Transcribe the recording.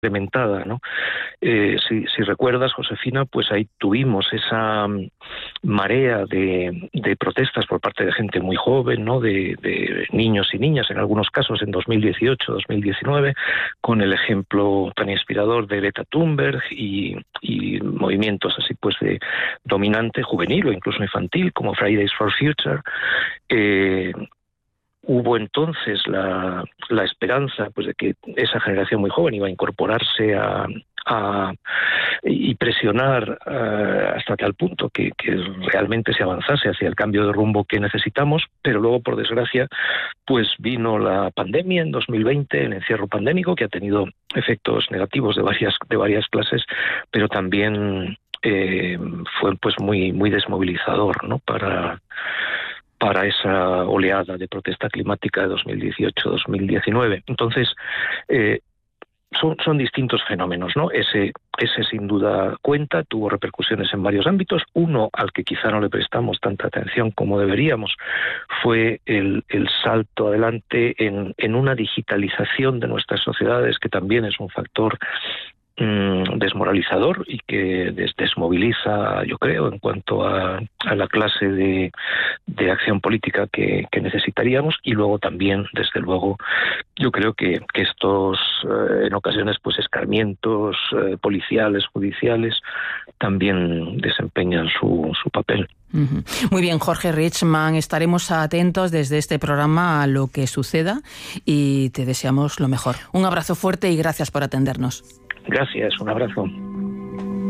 incrementada, ¿no? Si recuerdas, Josefina, pues ahí tuvimos esa marea de protestas por parte de gente muy joven, ¿no? De niños y niñas, en algunos casos en 2018, 2019, con el ejemplo tan inspirador de Greta Thunberg y movimientos así pues de dominante juvenil o incluso infantil como Fridays for Future. Hubo entonces la esperanza pues de que esa generación muy joven iba a incorporarse y presionar hasta tal punto que realmente se avanzase hacia el cambio de rumbo que necesitamos, pero luego, por desgracia, pues vino la pandemia en 2020, el encierro pandémico, que ha tenido efectos negativos de varias clases, pero también fue pues muy desmovilizador, ¿no? Para esa oleada de protesta climática de 2018-2019. Entonces, son distintos fenómenos, ¿no? Ese sin duda cuenta, tuvo repercusiones en varios ámbitos. Uno al que quizá no le prestamos tanta atención como deberíamos fue el salto adelante en una digitalización de nuestras sociedades, que también es un factor desmoralizador y que desmoviliza, yo creo, en cuanto a la clase de acción política que necesitaríamos. Y luego también, desde luego, yo creo que estos en ocasiones pues escarmientos policiales, judiciales, también desempeñan su papel. Muy bien, Jorge Richman, estaremos atentos desde este programa a lo que suceda y te deseamos lo mejor. Un abrazo fuerte y gracias por atendernos. Gracias, un abrazo.